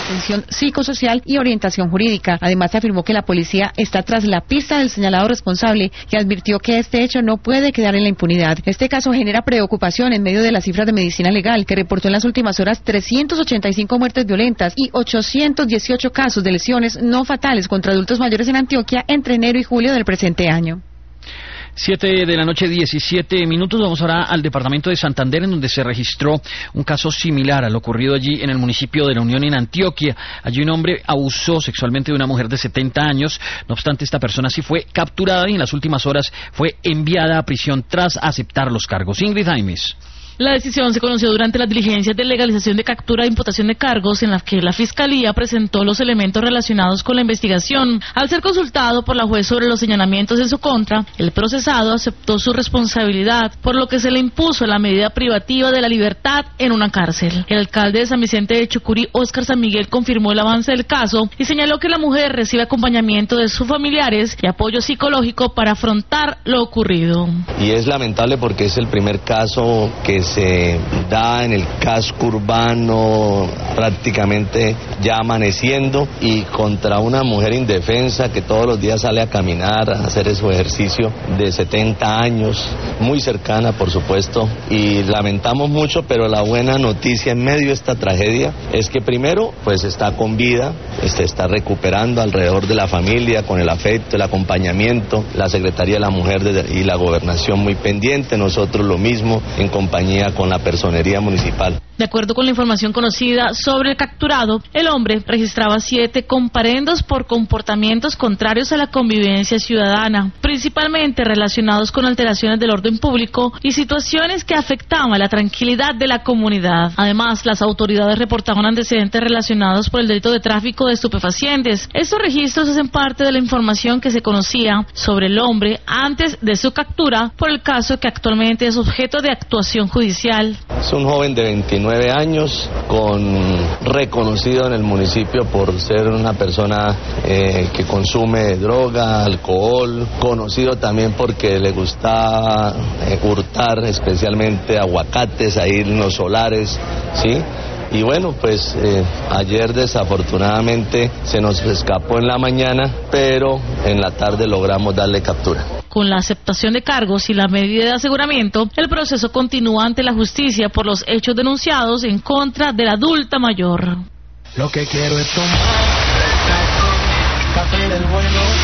atención psicosocial y orientación jurídica. Además, afirmó que la policía está tras la pista del señalado responsable y advirtió que este hecho no puede quedar en la impunidad. Este caso genera preocupación en medio de las cifras de Medicina Legal, que reportó en las últimas horas 385 muertes violentas y 818 casos de lesiones no fatales contra adultos mayores en Antioquia entre enero y julio del presente año. 7:17 a.m. Vamos ahora al departamento de Santander, en donde se registró un caso similar a lo ocurrido allí en el municipio de La Unión, en Antioquia. Allí un hombre abusó sexualmente de una mujer de 70 años. No obstante, esta persona sí fue capturada y en las últimas horas fue enviada a prisión tras aceptar los cargos. Ingrid Jaimes. La decisión se conoció durante las diligencias de legalización de captura e imputación de cargos en las que la Fiscalía presentó los elementos relacionados con la investigación. Al ser consultado por la juez sobre los señalamientos en su contra, el procesado aceptó su responsabilidad, por lo que se le impuso la medida privativa de la libertad en una cárcel. El alcalde de San Vicente de Chucurí, Óscar San Miguel, confirmó el avance del caso y señaló que la mujer recibe acompañamiento de sus familiares y apoyo psicológico para afrontar lo ocurrido. Y es lamentable porque es el primer caso que se da en el casco urbano, prácticamente ya amaneciendo, y contra una mujer indefensa que todos los días sale a caminar, a hacer su ejercicio, de 70 años, muy cercana por supuesto, y lamentamos mucho, pero la buena noticia en medio de esta tragedia es que primero pues está con vida, está recuperando alrededor de la familia, con el afecto, el acompañamiento, la Secretaría de la Mujer y la Gobernación muy pendiente, nosotros lo mismo en compañía con la personería municipal. De acuerdo con la información conocida sobre el capturado, el hombre registraba 7 comparendos por comportamientos contrarios a la convivencia ciudadana, principalmente relacionados con alteraciones del orden público y situaciones que afectaban la tranquilidad de la comunidad. Además, las autoridades reportaban antecedentes relacionados por el delito de tráfico de estupefacientes. Estos registros hacen parte de la información que se conocía sobre el hombre antes de su captura por el caso que actualmente es objeto de actuación judicial. Es un joven de 29 años, reconocido en el municipio por ser una persona que consume droga, alcohol, conocido también porque le gusta hurtar especialmente aguacates ahí en los solares, ¿sí? Y bueno, pues ayer desafortunadamente se nos escapó en la mañana, pero en la tarde logramos darle captura. Con la aceptación de cargos y la medida de aseguramiento, el proceso continúa ante la justicia por los hechos denunciados en contra de la adulta mayor. Lo que quiero es tomar café del bueno.